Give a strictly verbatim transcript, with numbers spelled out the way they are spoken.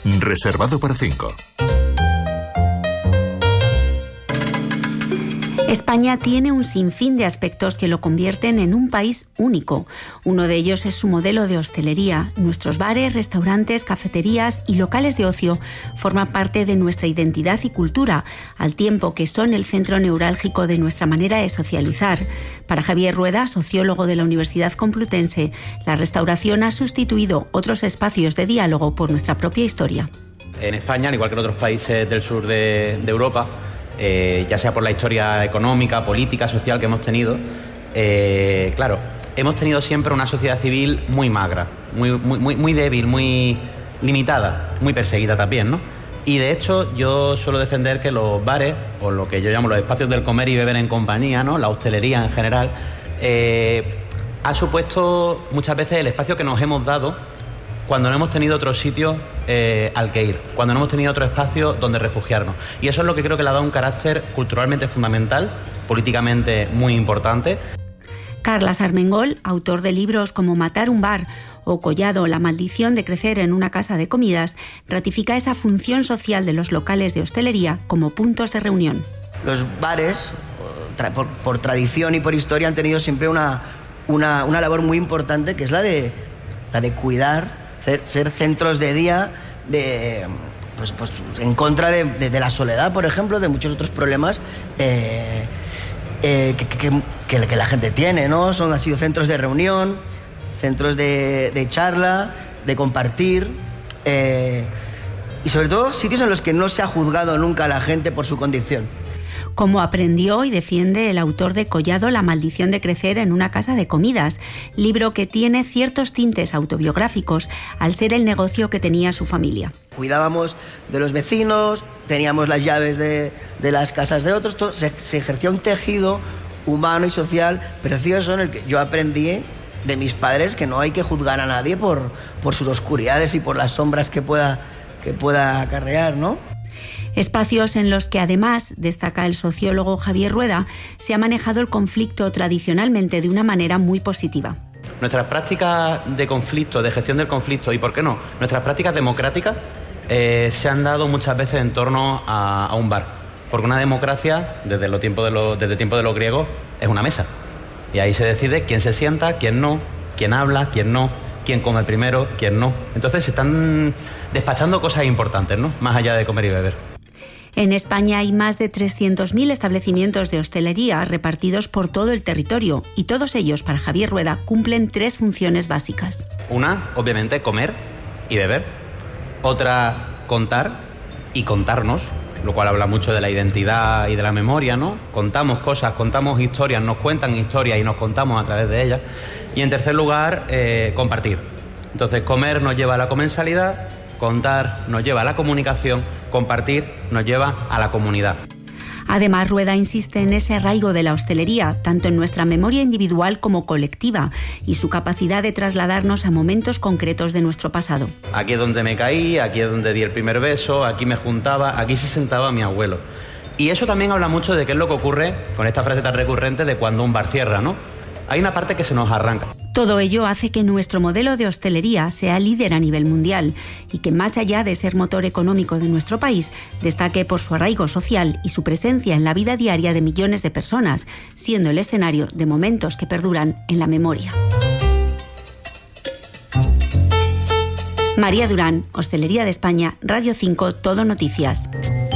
Reservado para cinco. España tiene un sinfín de aspectos que lo convierten en un país único. Uno de ellos es su modelo de hostelería. Nuestros bares, restaurantes, cafeterías y locales de ocio forman parte de nuestra identidad y cultura, al tiempo que son el centro neurálgico de nuestra manera de socializar. Para Javier Rueda, sociólogo de la Universidad Complutense, la restauración ha sustituido otros espacios de diálogo por nuestra propia historia. En España, al igual que en otros países del sur de, de Europa, Eh, ya sea por la historia económica, política, social que hemos tenido, eh, claro, hemos tenido siempre una sociedad civil muy magra, muy, muy, muy, muy débil, muy limitada, muy perseguida también, ¿no? Y de hecho yo suelo defender que los bares, o lo que yo llamo los espacios del comer y beber en compañía, ¿no?, la hostelería en general, eh, ha supuesto muchas veces el espacio que nos hemos dado cuando no hemos tenido otro sitio eh, al que ir, cuando no hemos tenido otro espacio donde refugiarnos. Y eso es lo que creo que le ha dado un carácter culturalmente fundamental, políticamente muy importante. Carlas Armengol, autor de libros como Matar un bar o Collado, la maldición de crecer en una casa de comidas, ratifica esa función social de los locales de hostelería como puntos de reunión. Los bares, por, por tradición y por historia, han tenido siempre una, una, una labor muy importante, que es la de, la de cuidar, ser, ser centros de día de, pues, pues, en contra de, de, de la soledad, por ejemplo, de muchos otros problemas eh, eh, que, que, que, que la gente tiene, ¿no? Son, han sido centros de reunión, centros de, de charla, de compartir, eh, y sobre todo sitios en los que no se ha juzgado nunca a la gente por su condición. Como aprendió y defiende el autor de Collado, la maldición de crecer en una casa de comidas, libro que tiene ciertos tintes autobiográficos al ser el negocio que tenía su familia. Cuidábamos de los vecinos, teníamos las llaves de, de las casas de otros, todo, se, se ejercía un tejido humano y social precioso en el que yo aprendí de mis padres que no hay que juzgar a nadie por, por sus oscuridades y por las sombras que pueda, que pueda acarrear, ¿no? Espacios en los que además, destaca el sociólogo Javier Rueda, se ha manejado el conflicto tradicionalmente de una manera muy positiva. Nuestras prácticas de conflicto, de gestión del conflicto y, ¿por qué no?, nuestras prácticas democráticas eh, se han dado muchas veces en torno a, a un bar. Porque una democracia, desde el tiempo de los, desde el tiempo de los griegos, es una mesa. Y ahí se decide quién se sienta, quién no, quién habla, quién no, quién come primero, quién no. Entonces se están despachando cosas importantes, ¿no?, más allá de comer y beber. En España hay más de trescientos mil establecimientos de hostelería repartidos por todo el territorio y todos ellos, para Javier Rueda, cumplen tres funciones básicas. Una, obviamente, comer y beber. Otra, contar y contarnos, lo cual habla mucho de la identidad y de la memoria, ¿no? Contamos cosas, contamos historias, nos cuentan historias y nos contamos a través de ellas. Y en tercer lugar, eh, compartir. Entonces, comer nos lleva a la comensalidad, contar nos lleva a la comunicación, compartir nos lleva a la comunidad. Además, Rueda insiste en ese arraigo de la hostelería, tanto en nuestra memoria individual como colectiva, y su capacidad de trasladarnos a momentos concretos de nuestro pasado. Aquí es donde me caí, aquí es donde di el primer beso, aquí me juntaba, aquí se sentaba mi abuelo. Y eso también habla mucho de qué es lo que ocurre con esta frase tan recurrente de cuando un bar cierra, ¿no? Hay una parte que se nos arranca. Todo ello hace que nuestro modelo de hostelería sea líder a nivel mundial y que, más allá de ser motor económico de nuestro país, destaque por su arraigo social y su presencia en la vida diaria de millones de personas, siendo el escenario de momentos que perduran en la memoria. María Durán, Hostelería de España, Radio cinco, Todo Noticias.